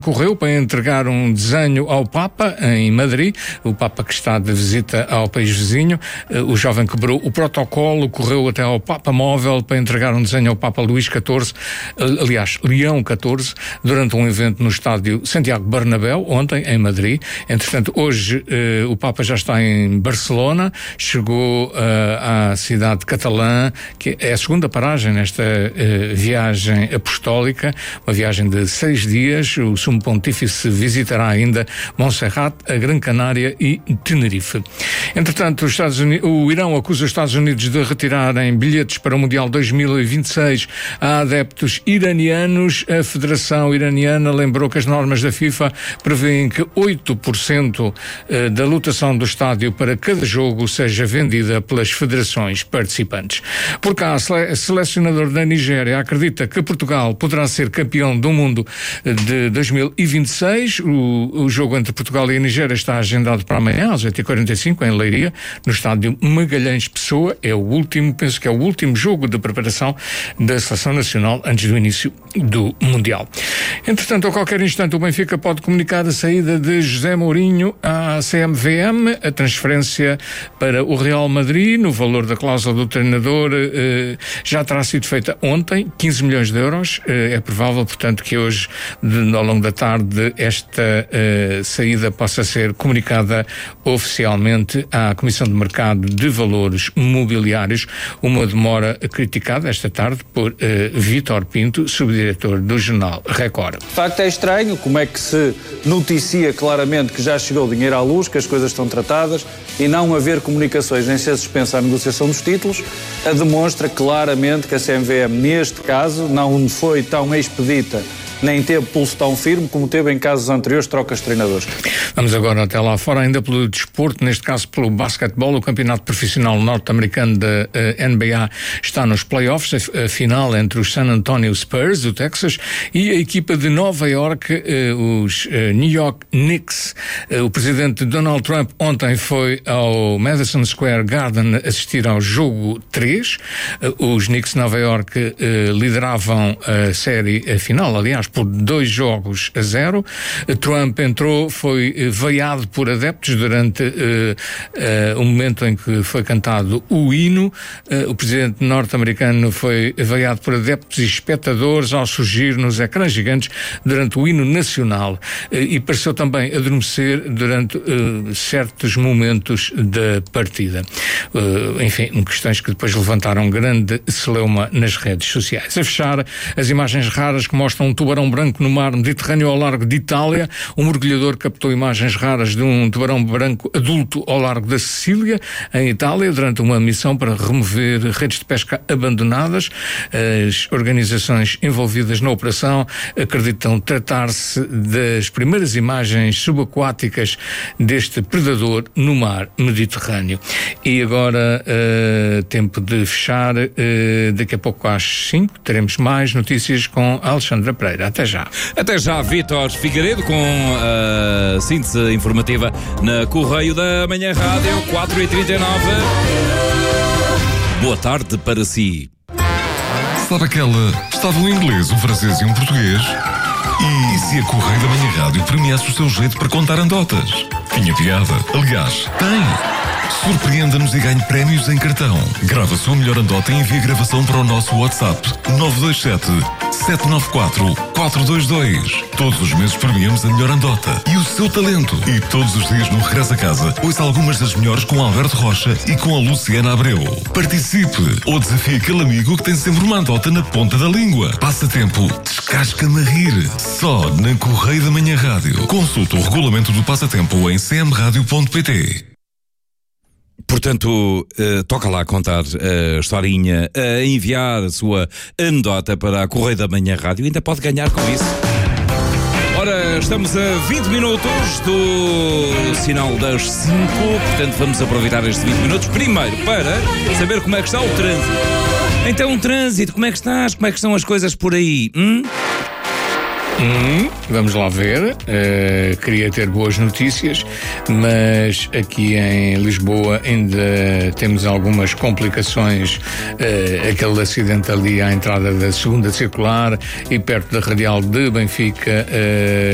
Correu para entregar um desenho ao Papa em Madrid, o Papa que está de visita ao país vizinho. O jovem quebrou o protocolo, correu até ao Papa Móvel para entregar um desenho ao Papa Luís XIV, aliás, Leão XIV, durante um evento no estádio Santiago Bernabéu, ontem em Madrid. Entretanto, hoje o Papa já está em Barcelona, chegou à cidade catalã, que é a segunda paragem nesta viagem apostólica, uma viagem de 6 dias. O Sumo Pontífice visitará ainda Montserrat, a Gran Canária e Tenerife. Entretanto, o Irão acusa os Estados Unidos de retirarem bilhetes para o Mundial 2026 a adeptos iranianos. A Federação Iraniana lembrou que as normas da FIFA prevêem que 8% da lotação do estádio para cada jogo seja vendida pelas federações participantes. Por cá, o selecionador da Nigéria acredita que Portugal poderá ser campeão do mundo de 2026. O jogo entre Portugal e a Nigéria está agendado para amanhã, às 8h45, em Leiria, no estádio Magalhães Pessoa. Penso que é o último jogo de preparação da Seleção Nacional antes do início do Mundial. Entretanto, a qualquer instante, o Benfica pode comunicar a saída de José Mourinho à CMVM, a transferência para o Real Madrid, no valor da cláusula do treinador, já terá sido feita ontem, 15 milhões de euros. É provável, portanto, que hoje, ao longo da tarde, esta saída possa ser comunicada oficialmente à Comissão de Mercado de Valores Mobiliários, uma demora criticada esta tarde por Vítor Pinto, subdiretor do jornal Record. De facto é estranho como é que se noticia claramente que já chegou o dinheiro à luz, que as coisas estão tratadas, e não haver comunicações nem ser suspensa a negociação dos títulos, demonstra claramente que a CMVM, neste caso, não foi tão expedita nem teve pulso tão firme como teve em casos anteriores de trocas de treinadores. Vamos agora até lá fora, ainda pelo desporto, neste caso pelo basquetebol. O campeonato profissional norte-americano da NBA está nos playoffs, a final entre os San Antonio Spurs, do Texas, e a equipa de Nova York, os New York Knicks. O presidente Donald Trump ontem foi ao Madison Square Garden assistir ao jogo 3. Os Knicks de Nova York lideravam a série final, aliás, por 2-0. Trump entrou, foi vaiado por adeptos durante o momento em que foi cantado o hino. O presidente norte-americano foi vaiado por adeptos e espectadores ao surgir nos ecrãs gigantes durante o hino nacional, e pareceu também adormecer durante certos momentos da partida. Enfim, questões que depois levantaram grande celeuma nas redes sociais. A fechar, as imagens raras que mostram um tubarão branco no mar Mediterrâneo ao largo de Itália. Um mergulhador captou imagens raras de um tubarão branco adulto ao largo da Sicília, em Itália, durante uma missão para remover redes de pesca abandonadas. As organizações envolvidas na operação acreditam tratar-se das primeiras imagens subaquáticas deste predador no mar Mediterrâneo. E agora, tempo de fechar. Daqui a pouco às 5 teremos mais notícias com a Alexandra Pereira. Até já. Até já, Vítor Figueiredo, com a síntese informativa na Correio da Manhã Rádio, 4h39. Boa tarde para si. Sabe aquela? Estava um inglês, um francês e um português? E se a Correio da Manhã Rádio premiasse o seu jeito para contar anedotas? Tinha piada. Aliás, tem. Surpreenda-nos e ganhe prémios em cartão. Grava a sua melhor anedota e envie a gravação para o nosso WhatsApp 927-794-422. Todos os meses premiamos a melhor anedota e o seu talento. E todos os dias no Regresso a Casa, ouça algumas das melhores com Alberto Rocha e com a Luciana Abreu. Participe ou desafie aquele amigo que tem sempre uma anedota na ponta da língua. Passatempo, descasca-me a rir. Só na Correio da Manhã Rádio. Consulte o regulamento do passatempo em cmradio.pt. Portanto, toca lá a contar a historinha, a enviar a sua anedota para a Correio da Manhã Rádio. Ainda pode ganhar com isso. Ora, estamos a 20 minutos do sinal das 5, portanto vamos aproveitar estes 20 minutos primeiro para saber como é que está o trânsito. Então, trânsito, como é que estás? Como é que estão as coisas por aí? Vamos lá ver. Queria ter boas notícias, mas aqui em Lisboa ainda temos algumas complicações. Aquele acidente ali à entrada da segunda circular e perto da radial de Benfica,